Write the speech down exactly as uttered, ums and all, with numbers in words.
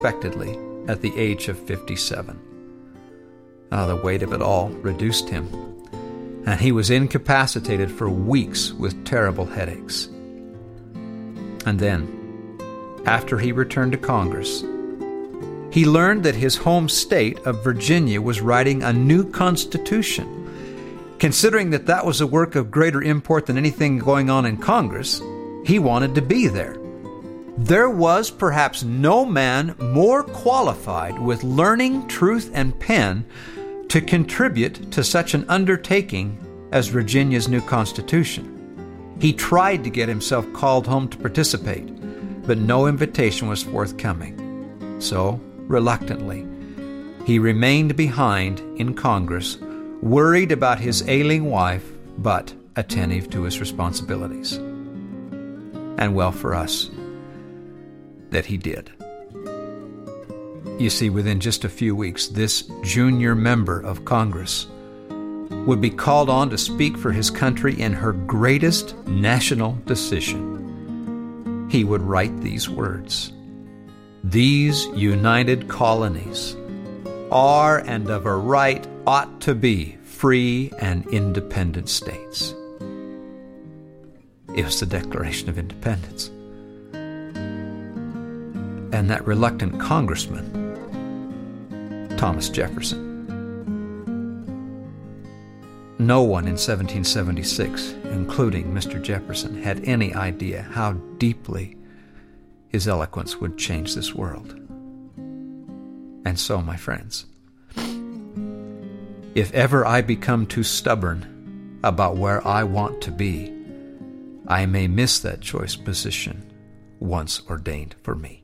unexpectedly at the age of fifty-seven. Ah, the weight of it all reduced him, and he was incapacitated for weeks with terrible headaches. And then, after he returned to Congress, he learned that his home state of Virginia was writing a new constitution. Considering that that was a work of greater import than anything going on in Congress, he wanted to be there. There was perhaps no man more qualified with learning, truth, and pen to contribute to such an undertaking as Virginia's new constitution. He tried to get himself called home to participate, but no invitation was forthcoming. So, reluctantly, he remained behind in Congress, worried about his ailing wife, but attentive to his responsibilities. And well for us that he did. You see, within just a few weeks, this junior member of Congress would be called on to speak for his country in her greatest national decision. He would write these words: "These united colonies are and of a right ought to be free and independent states." It was the Declaration of Independence. And that reluctant congressman, Thomas Jefferson. No one in seventeen seventy-six, including Mister Jefferson, had any idea how deeply his eloquence would change this world. And so, my friends, if ever I become too stubborn about where I want to be, I may miss that choice position once ordained for me.